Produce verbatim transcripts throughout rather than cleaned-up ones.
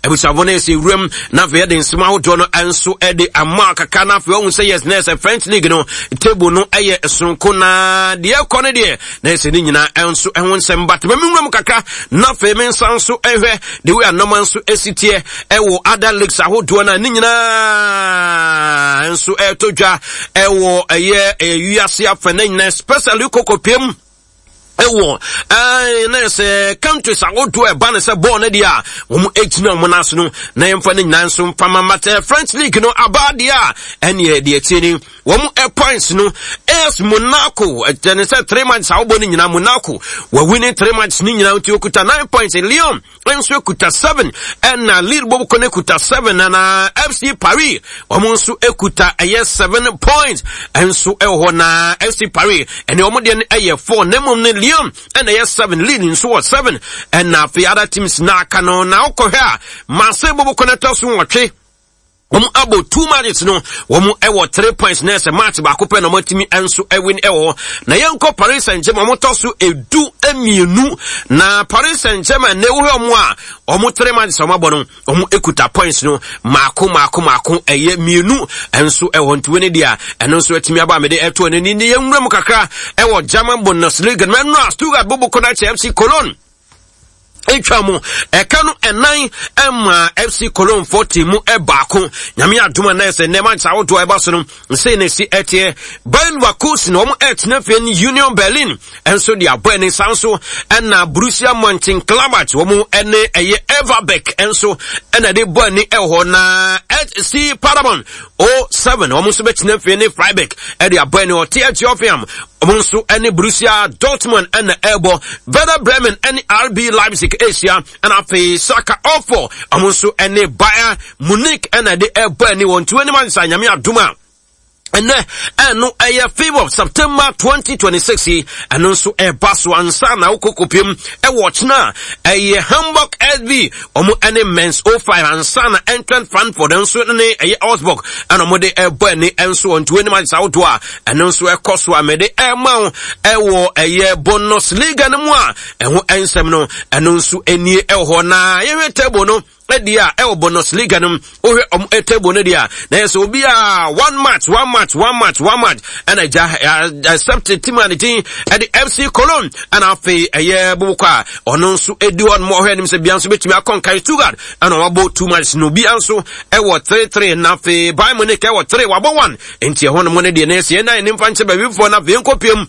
ebusafo na ese wurem na fe de nsema hodo no enso e de ama kaka na fe ohun say yes na ese French league no table no eye sonko na de ekone de na ese ni nyina enso ehun nsem bat me nwuram kaka na fe me nsanso ehwe de we anoma nso esitie ewo other leagues ahodo na ni nyina enso etodwa ewo eye eyuase afena nyina especially kokopiem ewo eh na se countries agodo e ba na se ball na dia wo eight na mo naso no na yemfa na nyina nso mfama mate French league no abadia ene de etini wo e points no es Monaco e say three matches awobo ni nyina Monaco we winning three matches ni nyina uti okuta nine points. Lyon enso okuta seven and na Lille bobo kone okuta seven na F C Paris wo nso ekuta eye seven points enso e ho na F C Paris ene wo de eye four na mum ne Lyon and yes seven leading so what seven and now the other teams na kano na okohia Marseille bobo connector so watwe Womu abo two matches no womu ewo three points na se match ba ko pe no matimi enso e win ewo na yenko Paris Saint-Germain mo toso edu emienu na Paris Saint-Germain ne wo mu a omu three matches o mabo no omu ekuta points no mako mako mako eye mienu enso ewo nti wini dia eno nso atimi aba me de eto ne ni yenwura mu kakra ewo German Bundesliga no no Stuttgart bobo connect F C Cologne Echamu ekanu enan ema F C Cologne forty mu ebako nyame aduma na ese nema ncha wodo ebaso no nse ne si etie Bayern Leverkusen no mo etna fe ni Union Berlin enso dia boy ne sanso ena Borussia Mönchengladbach wo mu ene eye Everbeck enso ena de boy ni eho na F C Paderborn oh seven wo mu so betna fe ni Freiburg e dia boy ni o T H Hoffenheim Omunsu ene Borussia Dortmund ene Elbo Werder Bremen ene R B Leipzig Asia and afi Saka Ofo Omunsu ene Bayern Munich ene de Elbo ene won twenty man sa nyame aduma and no a favor of September twenty twenty-six and also a basso and sana ukokopim a watch na a Hamburg S V omo any men's oh five and sana entrant fund for them so a Augsburg and omode a bunny and so on twenty months outdoor and also a coswa made a mount a war a year bonus league and moi and who ansem no and also any el hona ye table no Edia el bonus league num o um etable dia na so be a one match one match one match one match and I accepted team and the team at the F C Cologne and afi eye bukwa ono nso edi on mo hwe nim se bia nso betimi akon kai Stuttgart and o about two matches no bia nso e wo three three na afi Bayern Munich e wo three wabo one enti e hono mo ne de na ese na nim fa nche ba before na ve nkopiem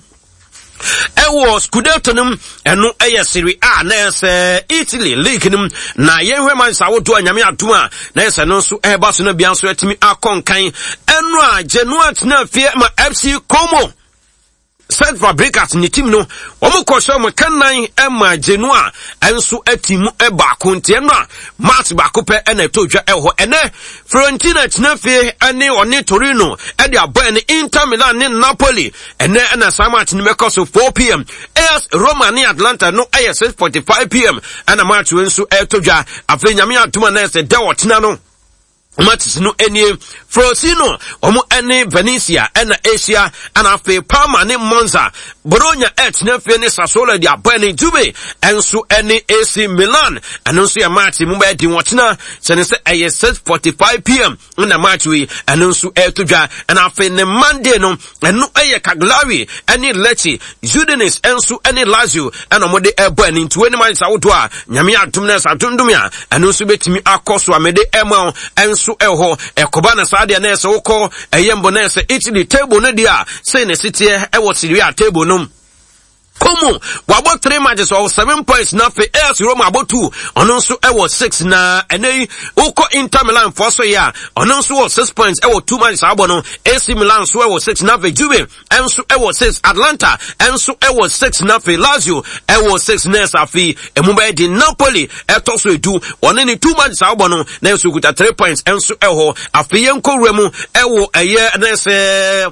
Ewo Scudetto num eno eye Serie A na ese Italy league num na yenhwe man sa wodo anyame atuma na ese no so eba so na bia so atimi akonkan eno a Genoa na fie ma F C Como Saint Fabricas ni team no omo kwosho mo kanan ema Genoa enso atimu eba kontie no match ba ko pe ena todwa eho ene Fiorentina na fie ane oni Torino e dia boy ni Inter Milan ni Napoli ene ena sa match ni mekoso four p m AS Roma ni Atlanta no aye six forty-five p m ana match wenso e todwa afa nyame atuma na ese de wotina no matches no any Frosino omo any Venezia and Asia and afe Parma ni Monza Bologna et na fe ni Sassuolo dia bani Juve and so any A C Milan and also a match mu ba di wotina se ne se aye six forty-five p m na match we and also e todwa and afe ne Monday no and no aye Cagliari any Lecce Udinese and so any Lazio and omo de e bani twenty matches awodo a nyame atum na satundumia and also betimi akoso amede ema and so eho ekoba na saade na ese woko eyembo na ese Italy table no dia say na city e wo Serie A table no Como wabo three matches or seven points na fe AS Roma about two ono nso e wo six na enei woko Inter Milan for so ya ono nso wo six points e wo two matches abo no A C Milan so e wo six na fe Juve enso e wo six Atlanta enso e wo six na fe Lazio e wo six na safi emumba di Napoli e to so edu one ni two matches abo no na enso kuta three points enso e ho afi yenko remu e wo eye na se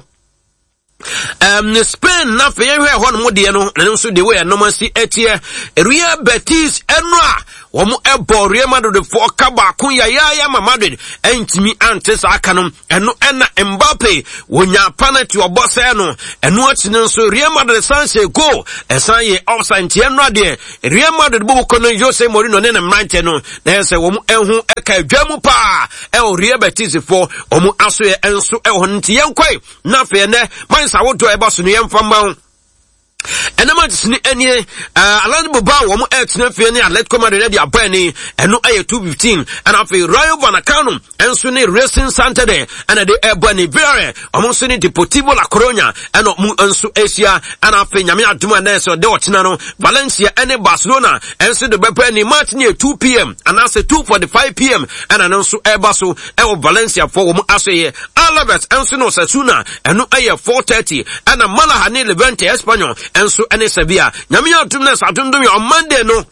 Um, Spain na fe yehwe hon mo de no na nso de we no ma si etie Real Betis enra wɔn ɛbɔ Real Madrid for kaba kun ya ya ya ma Madrid ɛntimi ante saa aka no ɛno ɛna Mbappe wonya penalty ɔbɔ sɛ no ɛno akyi no nso Real Madrid san hyɛ goal ɛsan yɛ offside nti ɛno adeɛ Real Madrid bɔ kɔ no Jose Mourinho ne ne mmerante no na ɛsɛ wɔn ɛho ɛka adwa mu paa ɛwɔ Real Betis for wɔn aso yɛ ɛnso ɛwɔ no nti yɛnkɔe na afei ɛnɛ mansa wodo ɛba so no yɛmfa mma enema tisini enie uh, Alan Boba wo mo etena fie ne Atletico Madrid de abani eno aye two fifteen and afi Rayo Vallecano enso ne Racing Santander and de ebani Villarreal omo so ne Deportivo La Coruña eno mu enso Asia and afi nyame aduma na so de otena no Valencia ene Barcelona enso de beba ni match near two p m and as two forty-five p m and anonso eba so e wo Valencia for wo mo asoye Alaves enso no Osasuna eno aye four thirty and Malaga ne Levante Espanyol enso ene Sevilla nyame atum na sadundum on Monday no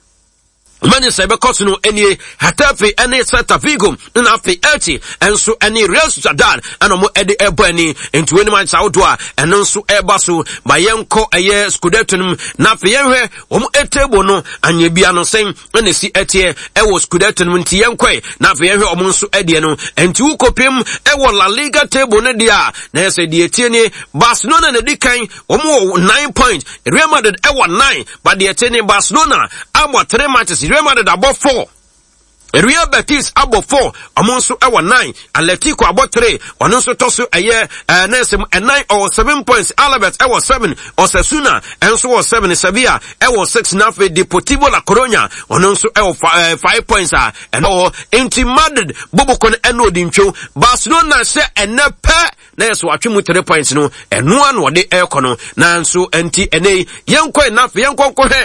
Mani sebe kosu no enie Hatafe ene Celta Vigo na afi Elche enso ene Real Sociedad eno mo ede ebo ani nti weni man saudo a eno nso eba so ma yenko eye Scudetto num na afi yenhwe omo etebo no anye bia no sen ene si etie ewo Scudetto num nti yenkwe na afi yenhwe omo nso ede no nti ukopem ewo La Liga table ne dia na ese die tie ni Barcelona na dikan omo nine points Real Madrid ewo nine but die tie ni Barcelona abo three matches Real Madrid above four. Real Betis above four. Amonso ewa nine. Atletico above three. Ononso tosu eye uh, nesem a nine or seven points. Alaves ewa seven. Osasuna enso was seven. Sevilla ewa six. Nafe Deportivo La Coruña ononso ewa uh, five points. Uh, and all Inti Madrid bobo kon eno dincho. Barcelona se ene pe na yeso atwemu three points no. Eno an wade ekono na nso enti ene yenko nafe yenko ko he.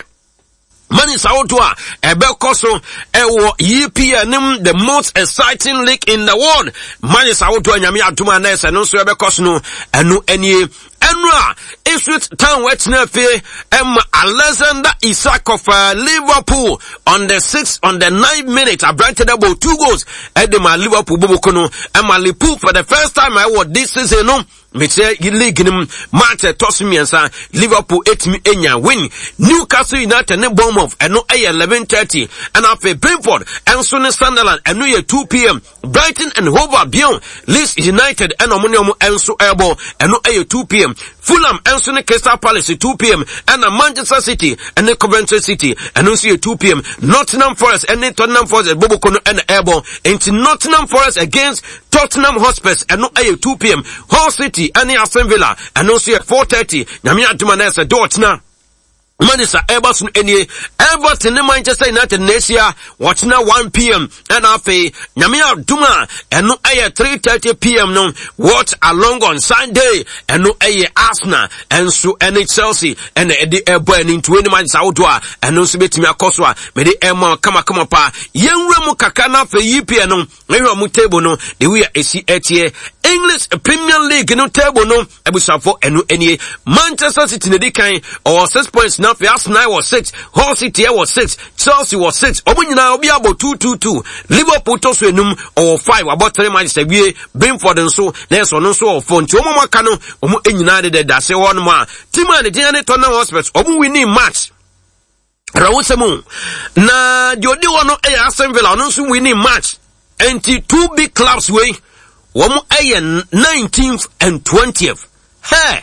Mani Saotua, ebe koso, ewo E P L nim the most exciting league in the world. Mani Saotua nyami atuma nese, no so ebe koso no, enu enye, enra, Ipswich Town wetna fe, em Alexander Isak of uh, Liverpool on the sixth, on the ninth minute, I granted about two goals, edema Liverpool bubukono, em Liverpool for the first time I was this season, no. Meche league nim match tosimiensa Liverpool etimi enya win Newcastle United ne Bournemouth eno ay eleven thirty and after Brentford enso ne Sunderland eno ye two p m Brighton and Hove Albion Leeds United eno mo ne mo enso ebo eno ay two p m Fulham enso ne Crystal Palace two p m and Manchester City and Coventry City eno so ye two p m Nottingham Forest and Tottenham Forest bobokono and ebo into Nottingham Forest against Tottenham Hotspur eno ay two p m Hull City and Aston Villa and also at four thirty nyame aduma na se dot na Manisa Everton enie Everton ne Manchester United nesia watch na one p m and afi nyame aduma eno aye three thirty p m no watch along on Sunday eno aye Arsenal enso ene Chelsea ene ede ebo ene twenty matches outdoor eno so betimi akoso a me de ema kama kama pa yenwura mu kaka na afi E P L no ehwe mu table no the we esi etie English Premier League no table no ebusafo eno enie Manchester City ne dikan or six points now Arsenal was six, Hull City was six, Chelsea was six. Obunyina obi about two two two. Liverpool to so enum or five about three matches ewie Brentford nso na so no so of nti omo maka no omo enyina de da se won ma. Team and the ne Tottenham Hotspur omo winning match. Rawusemu na jodi wono e Aston Villa no so winning match. Enti two big clubs way omo e nineteenth and twentieth. Hey.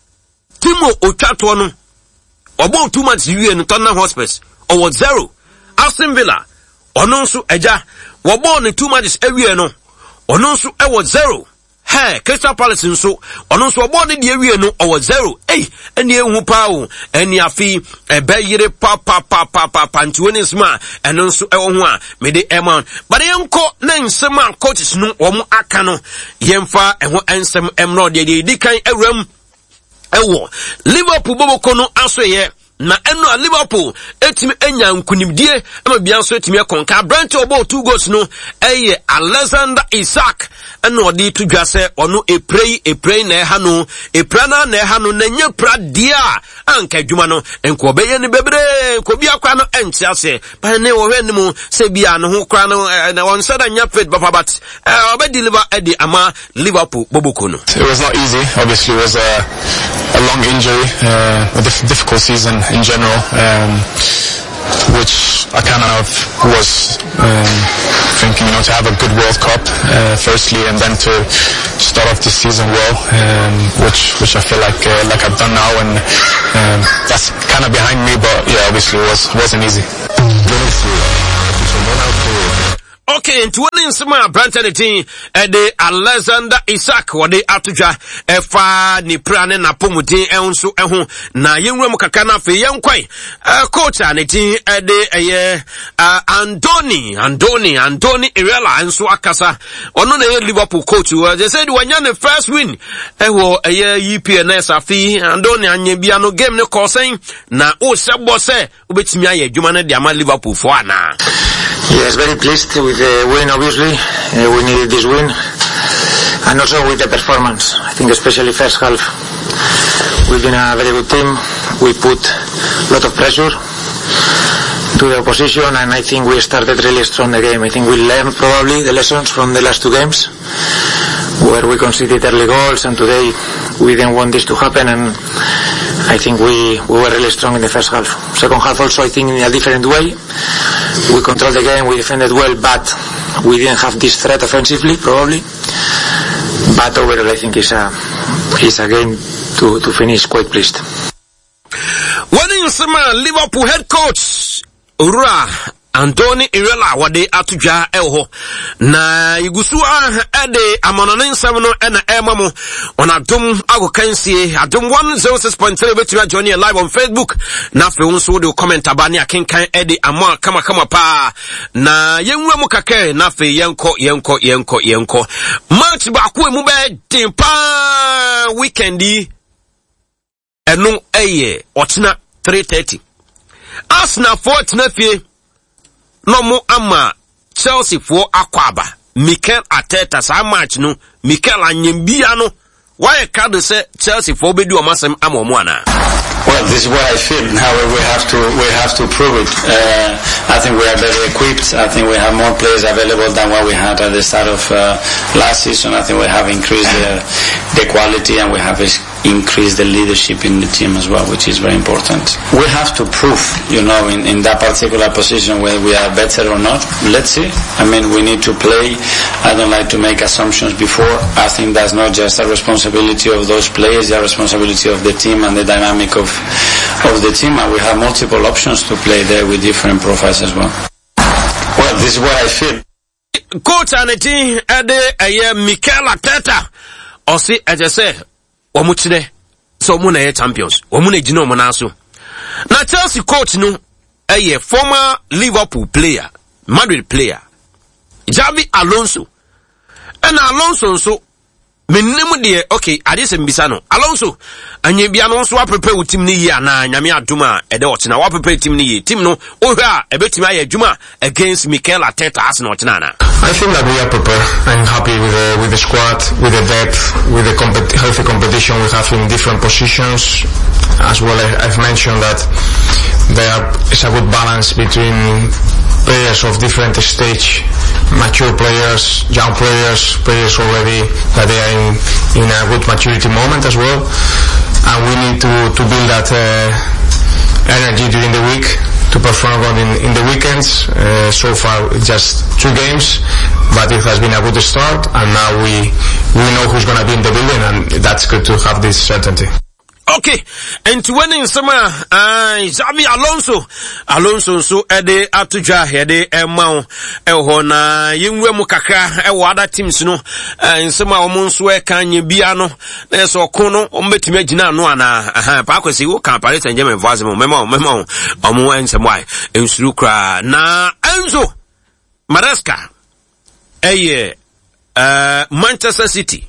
Timo Otwato no about two months you in Tottenham Hotspur or zero. Aston Villa ono nso eja wo ball ne two matches ewie no ono nso e was zero. Hey, Crystal Palace nso ono nso ball ne de ewie no o was zero. Hey, eni ehu pa o eni afi e be yire pa pa pa pa pa pantuoni sma eno nso e wo ho a me de emon but yenko na nsema coaches no wo mu aka no yemfa e ho ensem emro de de dikan awram ewo Liverpool boboko no asoye na eno a Liverpool etimi enya nkunimdie ama bia so etimi akonka branch obo two goals no eye Alexander Isak eno odi to dwase ono e pray e pray na ha no e prana na ha no na nya pra dia anka adwuma no enko obeye ne bebre ko bia kwa no enti ase ba ne wo hwe ne mu se bia no ho kwa no na won said anya fit baba but obe deliver edi ama Liverpool boboko no. It was not easy. Obviously it was a a long injury, uh, a diff- difficult season in general. Um, which I kind of was um, thinking, you know, to have a good World Cup, uh, firstly, and then to start off this season well, um, which which I feel like uh, like I've done now, and um, that's kind of behind me. But yeah, obviously, it was wasn't easy. Okay, into one in some Branton team, Ede Alexander Isaac, what they are to ja, Efa, ni Prane, na Pomudin, Eunsu, Ehu, na Yungram Kakana, for young quay, uh, coach, and it Ede, a year, uh, Andoni, Andoni, Andoni Irela, and so Akasa, or no, Liverpool coach, who they said, when you're the first win, Ewo, a year, U P N S, Afi, Andoni, and Yebiano game, no causing, na, oh, Sabo say, which me, a Jumana, Diama Liverpool for Anna. Yes, very pleased with the win, obviously. Uh, we needed this win. And also with the performance. I think especially first half. We've been a very good team. We put a lot of pressure to the opposition, and I think we started really strong the game. I think we learned probably the lessons from the last two games, where we conceded early goals, and today we didn't want this to happen, and I think we, we were really strong in the first half. Second half also, I think, in a different way. We controlled the game, we defended well, but we didn't have this threat offensively, probably. But overall, I think it's a, it's a game to, to finish quite pleased. Winning summer Liverpool head coach Ura Andoni Irela wade atuja elho na igusua ede amononin seven na emamu on adum agokansie adum one oh six point three betwa journey live on Facebook na fe unso de comment abani akenkan ede ama kama kama pa na yenwa mu kake na fe yenko yenko yenko yenko match ba ko emu be din pa weekendi enu eye otena three thirty Arsenal four tena fie no mo ama Chelsea for akwaba Mikel Arteta sa match no Mikel anyembia no why card say Chelsea for be do amasem amomo ana. Well, this is what I feel. However, we have to we have to prove it. Uh, I think we are better equipped. I think we have more players available than what we had at the start of uh, last season. I think we have increased the the quality, and we have increased the leadership in the team as well, which is very important. We have to prove, you know, in, in that particular position whether we are better or not. Let's see. I mean, we need to play. I don't like to make assumptions before. I think that's not just a responsibility of those players, the responsibility of the team and the dynamic of of the team, and we have multiple options to play there with different profiles as well. Well, this is what I feel. Coach Aneti Ede Aye Mikel Arteta Osi Ejese Omuchide so mu na champions omu na gina omu na so na Chelsea coach no aye former Liverpool player, Madrid player Xabi Alonso, and Alonso so menim de okay ade sem bisa no Alonso anye bia no so prepare with team ni ya na nyame aduma e de otena wa prepare team ni ye team no o hwe a ebetimi aye adwuma against Mikel Arteta Arsenal otena na. I think that we are prepared. I'm happy with the with the squad, with the depth, with the compet- healthy competition we have in different positions. As well, I, I've mentioned that there is a good balance between players of different stage, mature players, young players, players already that they are in, in a good maturity moment as well. And we need to, to build that uh, energy during the week to perform well in, in the weekends. Uh, so far, just two games, but it has been a good start, and now we we know who's going to be in the building, and that's good to have this certainty. Okay, and to winning summer, uh, Xabi Alonso, Alonso so ede atuja ede emau eho na yenwe mu kakra ewo other teams no, and summer omo nso e kan ye bia no, na so ko no ombetimi agina no ana aha pa kwesi wo kan Paris Saint-Germain voice mo mema mema omo ensem why ensuru kra na Enzo Maresca eye uh, Manchester City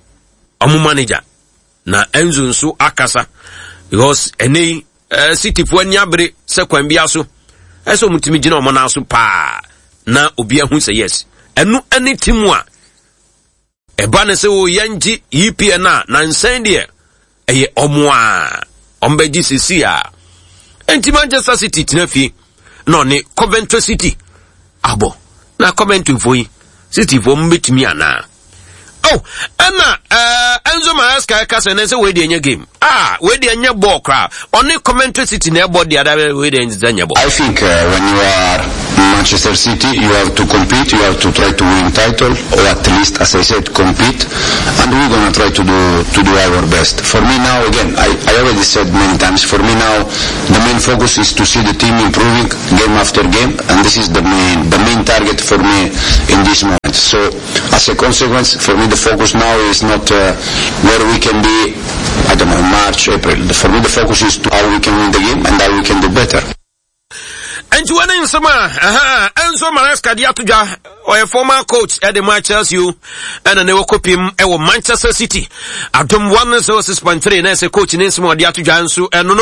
omo manager na Enzo nso akasa because any uh, City fo anyabre se kwan bia so eso mutimi gina omo na so pa na obi ahu say yes enu any team a eba ne se o yanji E P L na na nsan de eye omo a ombeji sisi a enti Manchester City tinafi no ne Coventry City abo na Coventry fo yi City fo mbetimi ana oh ana uh, Enzo Maresca kasa na say we dey nya game. Ah, we dey nya ball crowd. Only commentary city na ball the other we dey nya ball. I think uh, when you are Manchester City, you have to compete, you have to try to win title, or at least, as I said, compete, and we're gonna try to do to do our best. For me now, again, I, I already said many times, for me now, the main focus is to see the team improving game after game, and this is the main the main target for me in this moment. So, as a consequence, for me the focus now is not uh, where we can be, I don't know, March, April. For me the focus is to how we can win the game and how we can do better. And to one in summer, aha, Enzo Maresca Diatuja, or a former coach at the Manchester U, and a new copy him at Manchester City. Atom one so six point three, and as a coach in Insimo Diatuja and so, and no,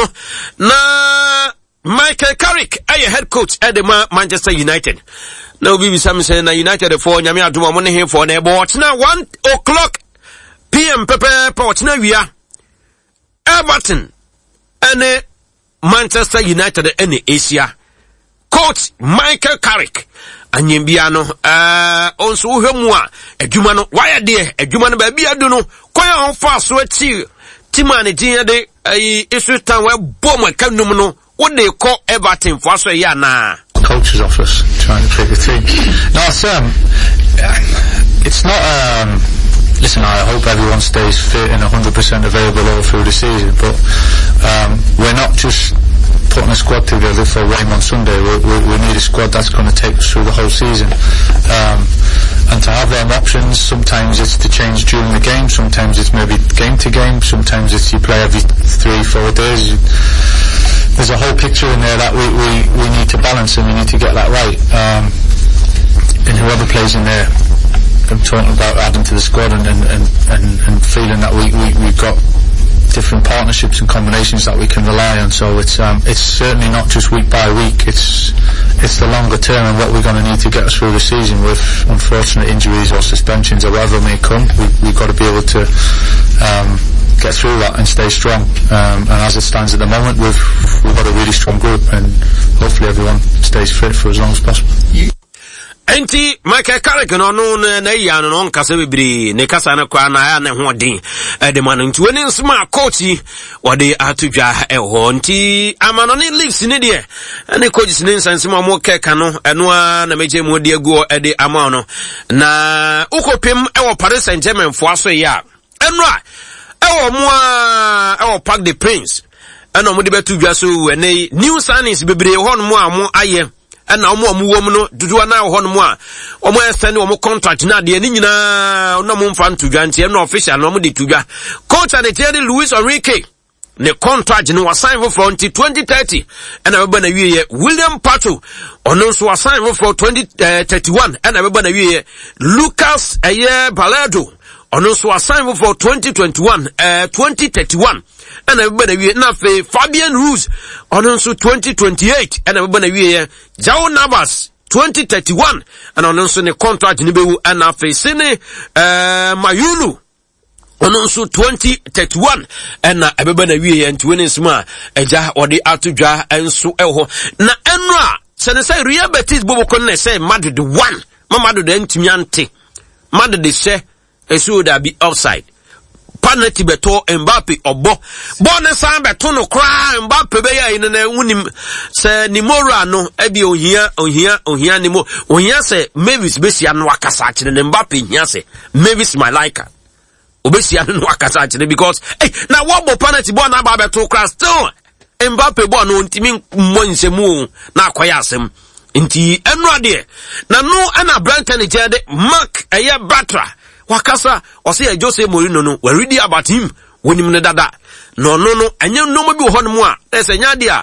na Michael Carrick, a head coach at the Manchester United. Now we be some saying na United for Nyamia do money here for ne but now one o'clock P M Pepe Port now we are Everton and Manchester United and Asia. Coach Michael Carrick anyembiano uh onso hwemu a adwuma no why there adwuma no ba bia do no kwaya on fa so ati timane din de ai isu tan we bom akanum no wo de call Everton for so ya na coach's office trying to pick the team. No, it's um it's not um listen, I hope everyone stays fit and one hundred percent available all through the season, but um we're not just putting a squad together for a game on Sunday. We, we, we need a squad that's going to take us through the whole season. Um, and to have them options, sometimes it's to change during the game, sometimes it's maybe game to game, sometimes it's you play every three, four days. There's a whole picture in there that we, we, we need to balance and we need to get that right. Um, and whoever plays in there, I'm talking about adding to the squad and, and, and, and, and feeling that we, we, we've got different partnerships and combinations that we can rely on. So it's um it's certainly not just week by week, it's it's the longer term and what we're going to need to get us through the season with unfortunate injuries or suspensions or whatever may come. We, we've got to be able to um get through that and stay strong, um and as it stands at the moment, we've we've got a really strong group and hopefully everyone stays fit for as long as possible. Enti Michael Carrick no no na ya no no nkasa bebiri ne kasa na kwa na ya na ho den e de man nti woni nsma coach wode atudwa e ho nti amano ne leaves ne de ne coaches ne nsansima mo keka no eno a na meje mo de agu e de ama no na ukopem e wo Paris Saint-Germain fo aso ya eno a e wo mo a e wo Parc des Princes eno mo de betudwa so ene new signings bebiri ho no mo a mo aye and now more wom no dudu na ho no mo a omo extend omo contract na de ni nyina no mo mfa ntudwa nti no official no mo de tudwa coach and the Luis Enrique ne contract no assign for until twenty thirty and abeba na wiye William Pato ono so assign for twenty thirty-one and abeba na wiye Lucas Aye Balado ono so assign for twenty twenty-one uh twenty thirty-one and everybody we na fe Fabian Ruiz on so twenty twenty-eight and everybody we João Navas twenty thirty-one and on so ne contract ni be and na fe sene uh Mayulu on so twenty thirty-one and na everybody we and twenty sma eja odi atudwa enso eho na enra se ne say Real Betis bobo kon ne say Madrid one Madrid de ntimi ante Madrid de say esu da be offside penalty beto Mbappe obo bonne san beto no kra Mbappe be ya ine na wunim se nimora no ebi ohia ohia ohia nimo ohia se Mavis besia no akasa kire ne Mbappe hia se Mavis my like obesia no akasa kire because eh na wo bo penalty bo na ba beto kra still Mbappe bo no ntimi mmonsemu na akoya asem nti enu ade na no ana Brighton jede Mark eye Batra wakasa ose Jose Mourinho no we ready about him wonim ne dada no no no anya no mo bi ho no mu a ese nya de a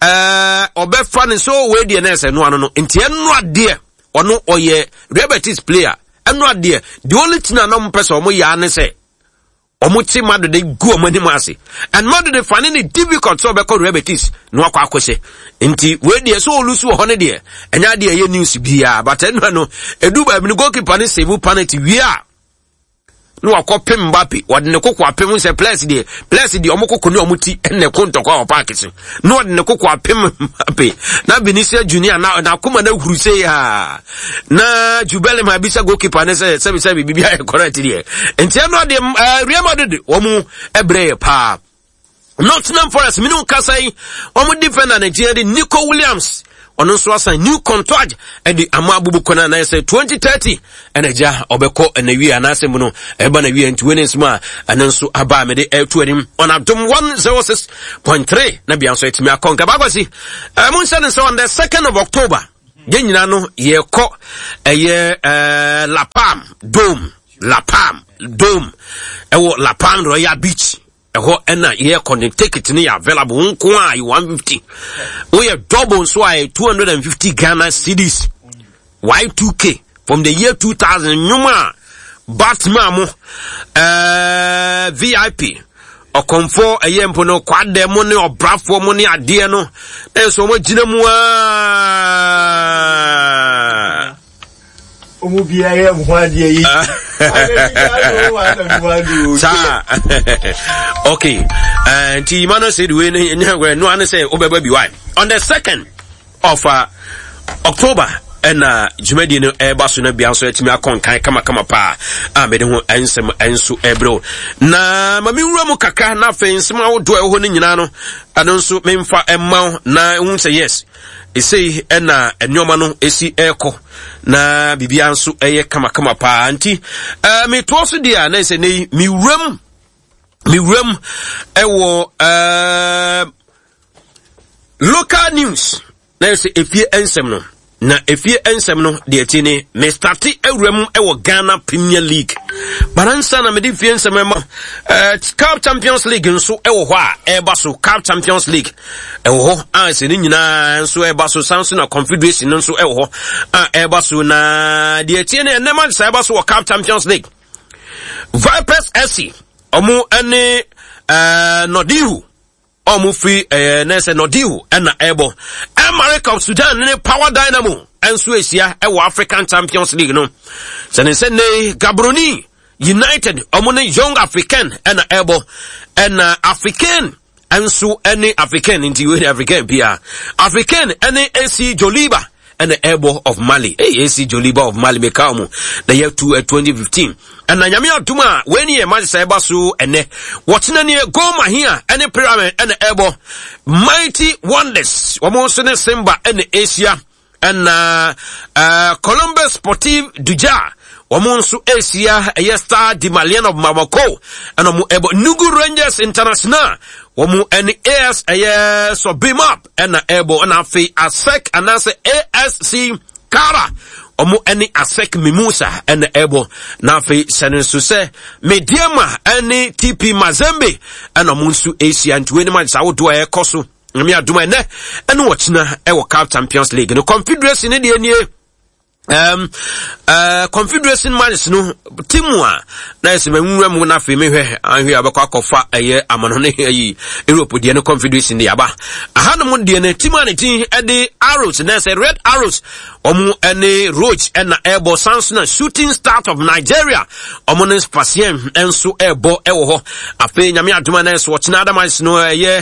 eh obefa ne so we de na ese no ano no nti enu ade ono oye Real Betis player enu ade the only thing na no person omo ya ne se omo ti madu de gu omo ni ase and madu de finding it difficult so be call Real Betis no akwa akose nti we de so olusu ho ne de enya de ye news bia but enu no edu ba bi no goalkeeper ne save penalty wi a no akopem Mbappe wode ne kokko apem se place de place de omokoko ne omuti ene kontokwa o park so no wode ne kokko apem Mbappe na Vinicius Junior na na kuma na huruse ya na Jubele ma bisa goalkeeper ne se se se bibia e correct de enti no de Real Madrid omu ebre pa Nottingham Forest minu kasai omu defender Nigeria de Nico Williams ono so asan new contract e di ama abubuko na na say twenty thirty eneja obeko enawi anase mu no eba na wi enti wene sma ananso aba me de etu anim on Adom one oh six point three na bia so etimi akonka bagwasi mun say so on the second of October ye nyina no ye ko eye eh La Palm Dome La Palm Dome ewo La Palm Royal Beach eho ena ye connect ticket ni available nko a one fifty we are double so I two hundred fifty Ghana cedis Y two K from the year two thousand nyuma Batman mo eh V I P o comfort eye mpo no kwade mo ne obrafo mo ne ade no enso mo gina mu a omo bia ye mo ade yi okay and uh, Timano said we no one say obeba bi why on the second of uh, October and uh Jumedi no e baso na bia so etimi akonkan kama kama pa a me de ho ensem enso ebro na mami wura mu kaka na fe ensem awodo e ho ni nyina no ado nso memfa emma na hu say yes e say na enyoma no esi eko na bibia nso eye kama kama pa anti eh me to so dia na say nei mi wuram mi wuram ewo eh local news na say efie ensem no na efie ensem no de tini me start ewuram ewo Ghana Premier League baransa na me de fie ensem ma eh Cup Champions League nso ewo ho a eba so Cup Champions League ewo ho a se ni nyina nso eba so Samson na Confederation nso ewo ho a eba so na de tini enema sa eba so Cup Champions League Vipers F C omu ene eh Nodihu omu free eh nese Nodihu ena ebo America of Sudan ne Power Dynamo enso esia e African Champions League no sene sene Gaborone United omu ne Young African ena ebo ena African enso ene African inti we African bia African ene A C Joliba and the ebo of Mali hey A C Joliba of Mali mekamu the year two twenty fifteen and na nyame aduma when ye man say baso ene watena ne goma here any pyramid and the ebo mighty wonders womo so ne Simba and Asia and uh, uh Columbus Sportive Duja womo so Asia a star di Malian of Mamako and omo ebo Nugu Rangers International womu any A S a so beam up and ebo and afi asek and as A S C Kara omu any asek Mimosa and ebo na afi senensu se mediama any T P Mazembe and omunsu Asia and twenty months I would do a koso me aduma ne and watch na ewo Cup Champions League no Confederation ne de nie um uh Confederation match no timua na ese menwura mu na fe mehwe ahwe abakwa kofa eye amano ne yi Europe de no Confederation de aba aha no mu de ne timua ne tin e de Arrows na ese Red Arrows omu ene Roach and Airbo Samson Shooting Stars of Nigeria omu ne Spasien enso ebo ewo ho ape nyame aduma na ese watch na ada match no eye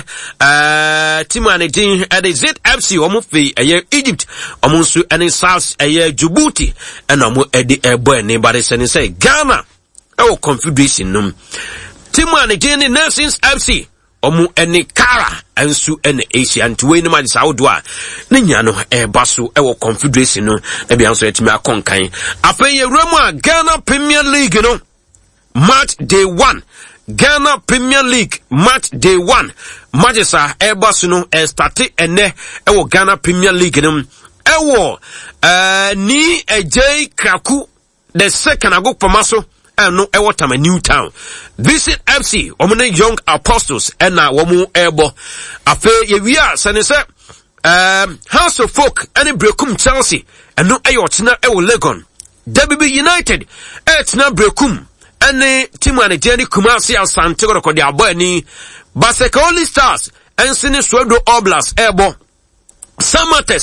uh timua ne tin e de Z F C omu fe eye Egypt omu nso ene South eye Djibouti and omu edi ebo ene bare sene say Ghana ewo Confederation num timu ane jeni Nations F C omu ene Kara ensu ene Asia ntuwe ni maji saudwa ninya no eba so ewo Confederation no na bia nso etimi akonkan ape ye remu Ghana Premier League no match day one Ghana Premier League match day one Majesa eba so no e start ene ewo Ghana Premier League no ewo uh, ni ejay Kraku the second ago pamaso no ewo tama Newtown Visit F C omune Young Apostles ena womu ebo afe yewia sane se um House of Folk any Brekum Chelsea eno eyo tena ewo Legon W B United etna Brekum ene timu ane jeni Kumasi Asante ko de abo ani Baseka All Stars ensini Swedo Oblast ebo Samates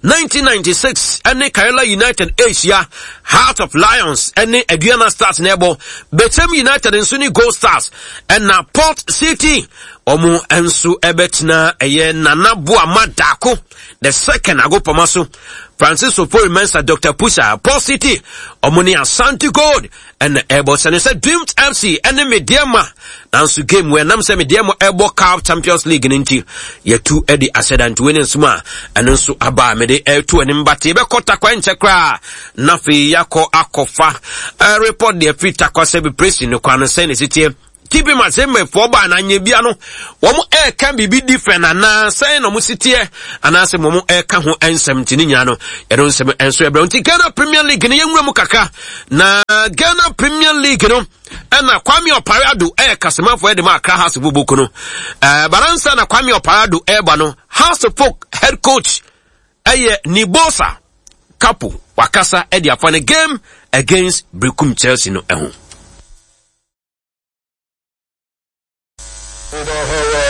nineteen ninety-six ene Kayala United Asia Heart of Lions ene Aduana Stars nebo Betem United and Sunni Gold Stars and na Port City omu ensu ebetina eye Nanabua Madako the second agopomaso Francis Opori Mensa Doctor Pusha Port City omuni Asante Gold and Ebo and said Dreams F C and Mediama nansu game where nam se Mediama Ebo Cup Champions League ninti ye two Eddie Asedant winning sma and nsu aba mede e two enim bate be kota kwa nchekra nafi yako akofa uh, report the free takwa se be pressing no kwa no send city keep him as him for ba na nyebia no wo e can be different and say no musitie and say mo e ka ho ensem tini nya no e don sem enso e bra nti Ghana Premier League ne yenwura mu kaka na Ghana Premier League no na Kwame Oparado e kasema for e de ma Accra House Bubuku no eh baransa na Kwame Oparado e ba no House of Folk head coach eye Nibosa Kapu wakasa e de afane game against Brekum Chelsea no ehun.